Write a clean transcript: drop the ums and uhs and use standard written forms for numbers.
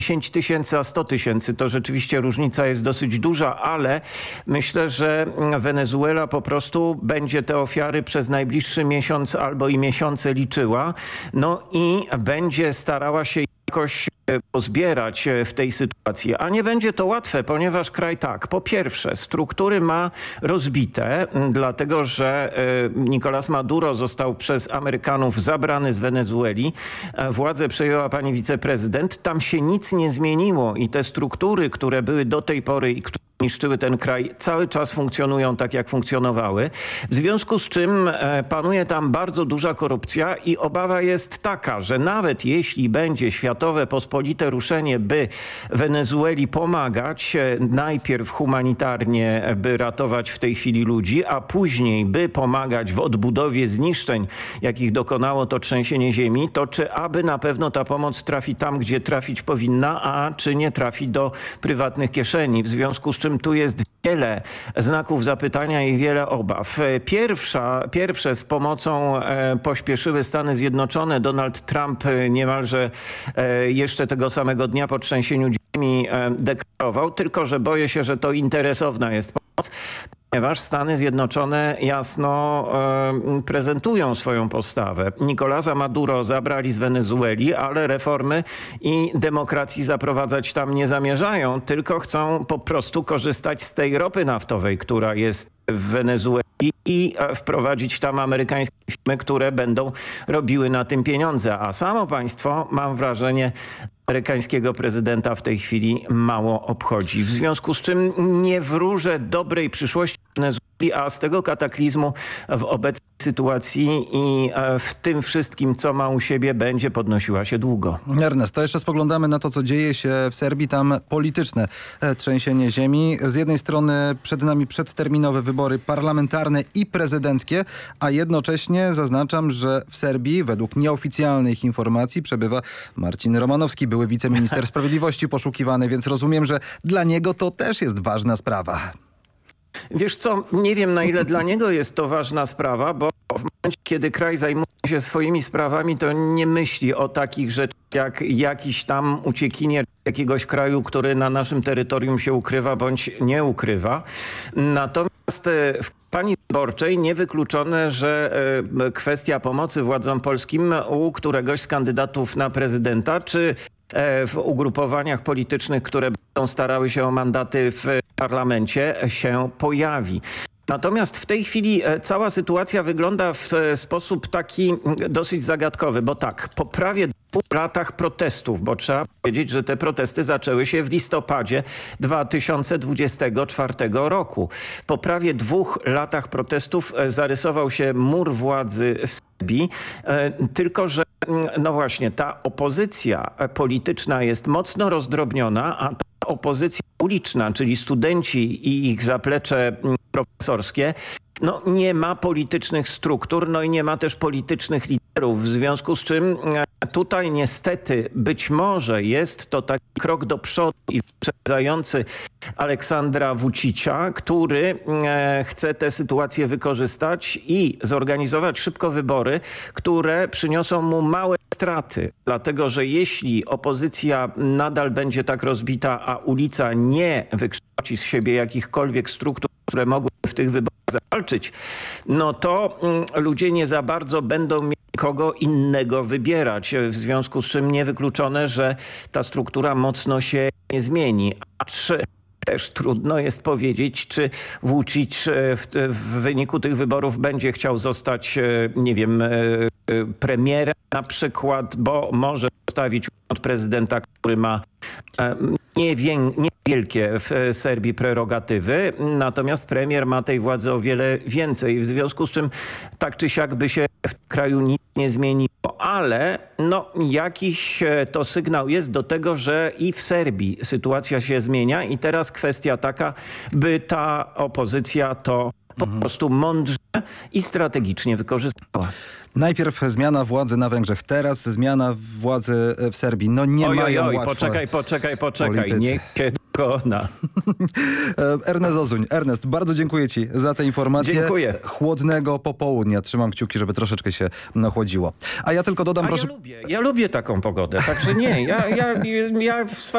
10 tysięcy a 100 tysięcy, to rzeczywiście różnica jest dosyć duża, ale myślę, że Wenezuela po prostu będzie te ofiary przez najbliższy miesiąc albo i miesiące liczyła, no i będzie starała się jakoś pozbierać w tej sytuacji. A nie będzie to łatwe, ponieważ kraj po pierwsze struktury ma rozbite, dlatego że Nicolás Maduro został przez Amerykanów zabrany z Wenezueli. Władzę przejęła pani wiceprezydent. Tam się nic nie zmieniło i te struktury, które były do tej pory i które niszczyły ten kraj, cały czas funkcjonują tak, jak funkcjonowały. W związku z czym panuje tam bardzo duża korupcja i obawa jest taka, że nawet jeśli będzie światowe pospolite ruszenie, by Wenezueli pomagać, najpierw humanitarnie, by ratować w tej chwili ludzi, a później by pomagać w odbudowie zniszczeń, jakich dokonało to trzęsienie ziemi, to czy aby na pewno ta pomoc trafi tam, gdzie trafić powinna, a czy nie trafi do prywatnych kieszeni. W związku z czym tu jest wiele znaków zapytania i wiele obaw. Pierwsze z pomocą pośpieszyły Stany Zjednoczone. Donald Trump niemalże jeszcze tego samego dnia po trzęsieniu ziemi deklarował, tylko że boję się, że to interesowna jest pomoc, ponieważ Stany Zjednoczone jasno prezentują swoją postawę. Nicolasa Maduro zabrali z Wenezueli, ale reformy i demokracji zaprowadzać tam nie zamierzają, tylko chcą po prostu korzystać z tej ropy naftowej, która jest w Wenezueli i wprowadzić tam amerykańskie firmy, które będą robiły na tym pieniądze. A samo państwo, mam wrażenie, amerykańskiego prezydenta w tej chwili mało obchodzi. W związku z czym nie wróżę dobrej przyszłości Wenezueli, a z tego kataklizmu w obecnej sytuacji i w tym wszystkim, co ma u siebie, będzie podnosiła się długo. Ernest, to jeszcze spoglądamy na to, co dzieje się w Serbii. Tam polityczne trzęsienie ziemi. Z jednej strony przed nami przedterminowe wybory parlamentarne i prezydenckie, a jednocześnie zaznaczam, że w Serbii według nieoficjalnych informacji przebywa Marcin Romanowski, były wiceminister sprawiedliwości poszukiwany, więc rozumiem, że dla niego to też jest ważna sprawa. Wiesz co, nie wiem na ile dla niego jest to ważna sprawa, bo w momencie, kiedy kraj zajmuje się swoimi sprawami, to nie myśli o takich rzeczach jak jakiś tam uciekinier jakiegoś kraju, który na naszym terytorium się ukrywa bądź nie ukrywa. Natomiast w kampanii wyborczej niewykluczone, że kwestia pomocy władzom polskim u któregoś z kandydatów na prezydenta, czy w ugrupowaniach politycznych, które będą starały się o mandaty w parlamencie, się pojawi. Natomiast w tej chwili cała sytuacja wygląda w sposób taki dosyć zagadkowy, bo po prawie 2 latach protestów, bo trzeba powiedzieć, że te protesty zaczęły się w listopadzie 2024 roku. Po prawie 2 latach protestów zarysował się mur władzy w Serbii, tylko że no właśnie ta opozycja polityczna jest mocno rozdrobniona, a ta opozycja uliczna, czyli studenci i ich zaplecze profesorskie, no nie ma politycznych struktur, no i nie ma też politycznych liderów, w związku z czym tutaj niestety być może jest to taki krok do przodu i wyprzedzający Aleksandra Vučića, który chce tę sytuację wykorzystać i zorganizować szybko wybory, które przyniosą mu małe straty. Dlatego, że jeśli opozycja nadal będzie tak rozbita, a ulica nie wykształci z siebie jakichkolwiek struktur, które mogły w tych wyborach zawalczyć, no to ludzie nie za bardzo będą mieli kogo innego wybierać. W związku z czym niewykluczone, że ta struktura mocno się nie zmieni. Też trudno jest powiedzieć, czy Vučić w wyniku tych wyborów będzie chciał zostać, nie wiem, premierem na przykład, bo może postawić od prezydenta, który ma niewielkie w Serbii prerogatywy, natomiast premier ma tej władzy o wiele więcej, w związku z czym tak czy siak by się w kraju nic nie zmieniło, ale no jakiś to sygnał jest do tego, że i w Serbii sytuacja się zmienia i teraz kwestia taka, by ta opozycja to po prostu mądrze i strategicznie wykorzystała. Najpierw zmiana władzy na Węgrzech, teraz zmiana władzy w Serbii. No nie mają łatwo. Poczekaj. Politycy. Niech się dokona. Ernest Zozuń. Ernest, bardzo dziękuję Ci za tę informację. Dziękuję. Chłodnego popołudnia. Trzymam kciuki, żeby troszeczkę się ochłodziło. A ja tylko dodam, proszę... Ja lubię taką pogodę, także nie. Ja w